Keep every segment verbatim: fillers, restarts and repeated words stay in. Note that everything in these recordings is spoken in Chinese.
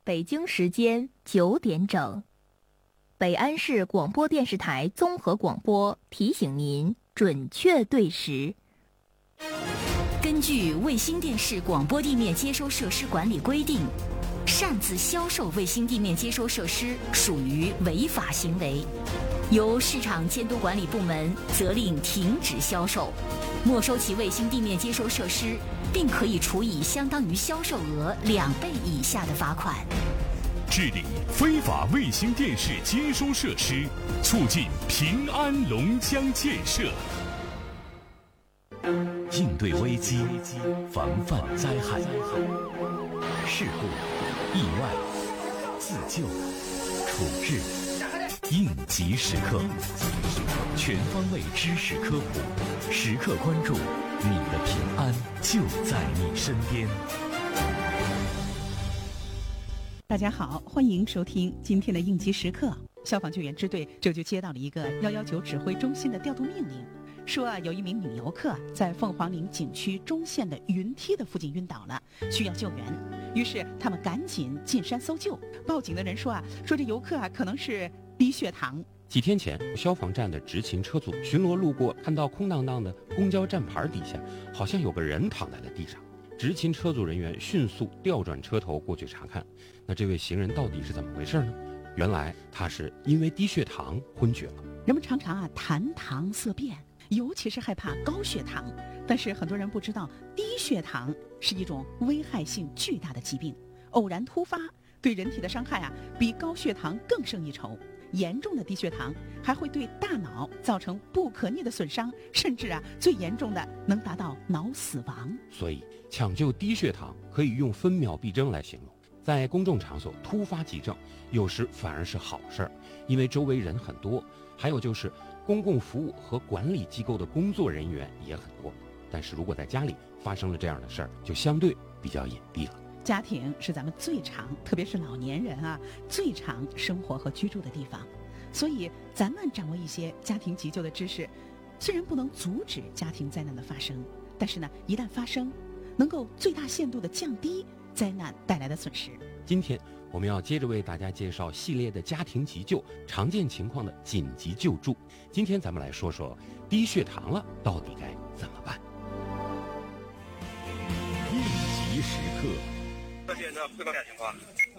北京时间九点整，北安市广播电视台综合广播提醒您准确对时。 根据卫星电视广播地面接收设施管理规定，擅自销售卫星地面接收设施属于违法行为，由市场监督管理部门责令停止销售，没收其卫星地面接收设施，并可以处以相当于销售额两倍以下的罚款。 治理非法卫星电视接收设施，促进平安龙江建设。 应对危机，防范灾害，事故、意外、自救、处置，应急时刻，全方位知识科普，时刻关注你的平安就在你身边。 大家好，欢迎收听今天的应急时刻。消防救援支队这就接到了一个一一九指挥中心的调度命令，说啊，有一名女游客在凤凰岭景区中线的云梯的附近晕倒了，需要救援。于是他们赶紧进山搜救。报警的人说啊，说这游客啊可能是低血糖。 几天前，消防站的执勤车组巡逻路过，看到空荡荡的公交站牌底下好像有个人躺在了地上。执勤车组人员迅速调转车头过去查看，那这位行人到底是怎么回事呢？原来他是因为低血糖昏厥了。 人们常常啊谈糖色变，尤其是害怕高血糖，但是很多人不知道低血糖是一种危害性巨大的疾病，偶然突发对人体的伤害啊比高血糖更胜一筹。严重的低血糖还会对大脑造成不可逆的损伤，甚至啊最严重的能达到脑死亡。 所以抢救低血糖可以用分秒必争来形容。在公众场所突发急症有时反而是好事儿，因为周围人很多，还有就是公共服务和管理机构的工作人员也很多。但是如果在家里发生了这样的事儿，就相对比较隐蔽了。 家庭是咱们最常，特别是老年人啊，最常生活和居住的地方。所以咱们掌握一些家庭急救的知识，虽然不能阻止家庭灾难的发生，但是呢，一旦发生，能够最大限度地降低灾难带来的损失。 今天我们要接着为大家介绍系列的家庭急救常见情况的紧急救助。今天咱们来说说低血糖了到底该怎么办。 应急时刻。 这边的汇报情况。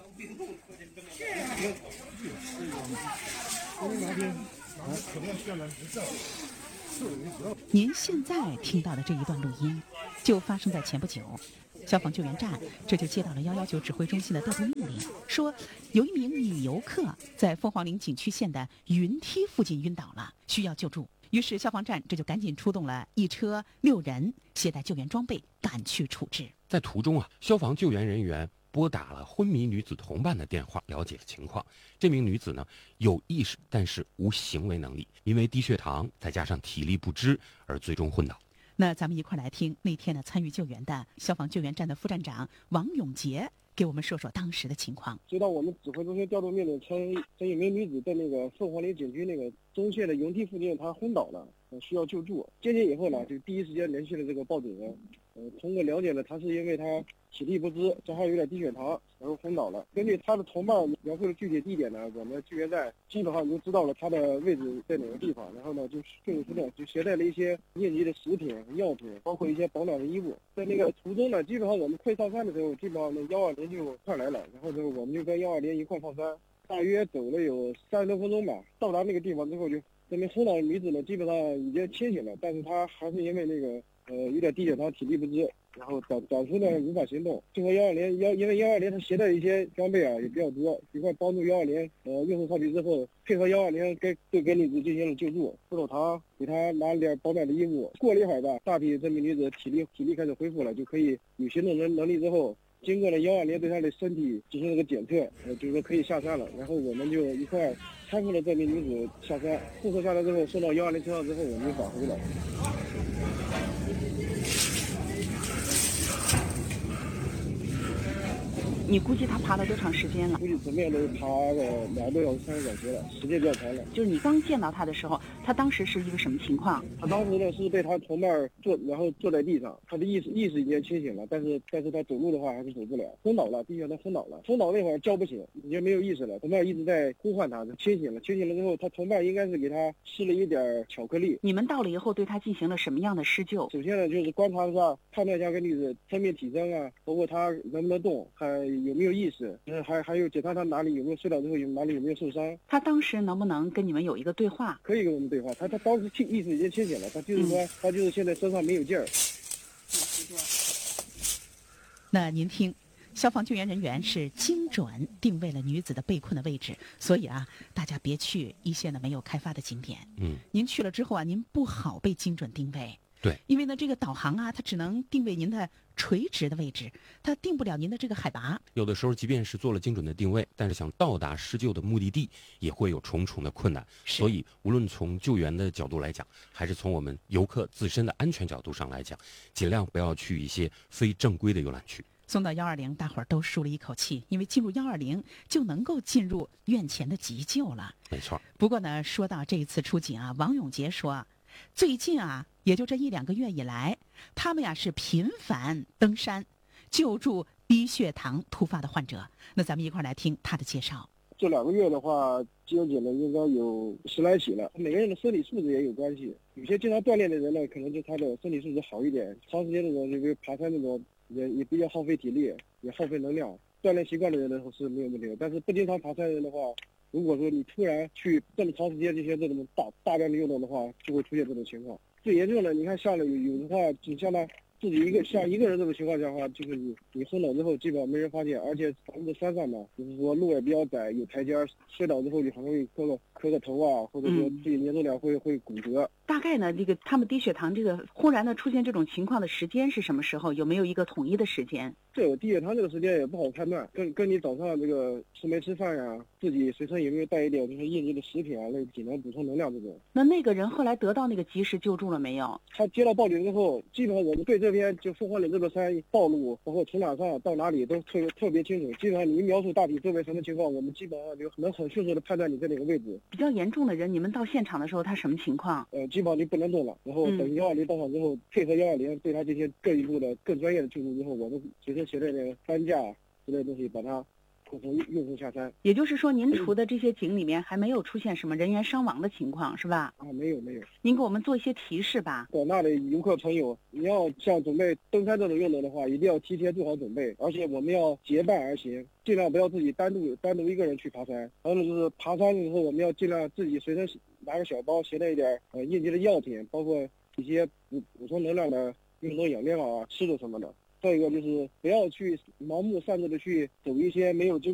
您现在听到的这一段录音，就发生在前不久。消防救援站这就接到了一一九指挥中心的调度命令，说有一名女游客在凤凰岭景区线的云梯附近晕倒了，需要救助。于是消防站这就赶紧出动了一车六人，携带救援装备赶去处置。 在途中啊，消防救援人员拨打了昏迷女子同伴的电话，了解情况。这名女子呢有意识，但是无行为能力，因为低血糖再加上体力不支而最终昏倒。 那咱们一块来听那天呢参与救援的消防救援站的副站长王永杰给我们说说当时的情况。 接到我们指挥中心调度命令，称称一名女子在那个凤凰岭景区那个中线的云梯附近，她昏倒了，需要救助。接警以后呢，就第一时间联系了这个报警人。呃，通过了解了，她是因为她体力不支，加上有点低血糖，然后昏倒了。根据她的同伴描述的具体地点呢，我们救援站基本上已经知道了她的位置在哪个地方，然后呢就迅速出动，就携带了一些应急的食品、药品，包括一些保暖的衣物。在那个途中呢，基本上我们快上山的时候，基本上那幺二零就快来了，然后呢我们就跟幺二零一块上山，大约走了有三十多分钟吧。到达那个地方之后，就这名昏倒的女子呢，基本上已经清醒了，但是她还是因为那个呃有点低血糖，体力不支。然后暂暂时呢无法行动，最后幺二零幺，因为幺二零它携带一些装备啊也比较多，一块帮助幺二零呃运送上去之后，配合幺二零该对该女子进行了救助，扶手糖，给她拿了点保暖的衣物。过了一会儿吧，大体这名女子体力体力开始恢复了，就可以有行动能能力之后，经过了幺二零对她的身体进行了个检测，呃就是说可以下山了。然后我们就一块搀扶了这名女子下山，护送下来之后送到幺二零车上之后，我们就返回了。 你估计他爬了多长时间了？ 估计怎么样都爬个两个多小时、三个小时了，时间比较长了。 就是你刚见到他的时候，他当时是一个什么情况？ 他当时呢是被他同伴坐，然后坐在地上，他的意识意识已经清醒了，但是但是他走路的话还是走不了，昏倒了，地下他昏倒了，昏倒那会儿叫不醒，已经没有意识了，同伴一直在呼唤他，清醒了，清醒了之后，他同伴应该是给他吃了一点巧克力。 你们到了以后对他进行了什么样的施救？ 首先呢，就是观察一下，判断一下个女子生命体征啊，包括她能不能动，还有没有意识，还还有检查她哪里有没有摔倒之后有哪里有没有受伤。 他当时能不能跟你们有一个对话？ 可以跟我们对话，他他当时清意识已经清醒了，他就是说、嗯、他就是现在身上没有劲儿。 那您听，消防救援人员是精准定位了女子的被困的位置，所以啊，大家别去一些呢没有开发的景点。 嗯， 您去了之后啊，您不好被精准定位。 对， 因为呢，这个导航啊，它只能定位您的垂直的位置，它定不了您的这个海拔。 有的时候，即便是做了精准的定位，但是想到达施救的目的地，也会有重重的困难。所以，无论从救援的角度来讲，还是从我们游客自身的安全角度上来讲，尽量不要去一些非正规的游览区。 送到幺二零，大伙儿都舒了一口气，因为进入幺二零就能够进入院前的急救了。 没错。 不过呢，说到这一次出警啊，王永杰说，最近啊，也就这一两个月以来，他们呀是频繁登山救助低血糖突发的患者。那咱们一块儿来听他的介绍。 这两个月的话，接检的应该有十来起了。每个人的身体素质也有关系，有些经常锻炼的人呢，可能就他的身体素质好一点，长时间那种这个爬山那种也也比较耗费体力，也耗费能量。锻炼习惯的人呢是没有问题的，但是不经常爬山的人的话，如果说你突然去这么长时间这些这种大大量的运动的话，就会出现这种情况。最严重的，你看下了有有的话，就像他自己一个像一个人这种情况下的话，就是你你昏倒之后，基本上没人发现，而且咱们的山上嘛，就是说路也比较窄，有台阶，摔倒之后你很容易磕个磕个头啊，或者说自己年重量会会骨折。 大概呢，这个他们低血糖这个忽然的出现这种情况的时间是什么时候？有没有一个统一的时间？ 这个低血糖这个时间也不好判断，跟跟你早上这个吃没吃饭呀，自己随身有没有带一点就是应急的食品啊，类尽量补充能量这种。 那那个人后来得到那个及时救助了没有？ 他接到报警之后，基本上我们对这边就凤凰岭这座山道路，包括从哪上到哪里都特别特别清楚。基本上你一描述大体周围什么情况，我们基本上就能很迅速的判断你在哪个位置。 比较严重的人，你们到现场的时候他什么情况？ 呃，基本上就不能动了。然后等幺二零到场之后，配合幺二零对他进行更一步的、更专业的救助之后，我们随身携带的担架之类的东西，把他共同运送下山。 也就是说，您除的这些井里面还没有出现什么人员伤亡的情况，是吧？ 啊，没有没有。 您给我们做一些提示吧。 广大的游客朋友，你要像准备登山这种运动的话，一定要提前做好准备，而且我们要结伴而行，尽量不要自己单独单独一个人去爬山。还有就是爬山的时候，我们要尽量自己随身拿个小包，携带一点呃应急的药品，包括一些补补充能量的运动饮料啊、吃的什么的。再一个就是不要去盲目擅自的去走一些没有经